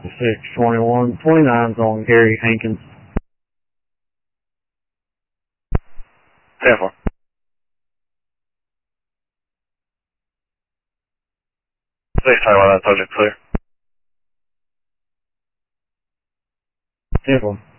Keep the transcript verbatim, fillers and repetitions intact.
six twenty-one twenty-nine on Gary Hankins. ten four. Please talk about that subject clear. ten four.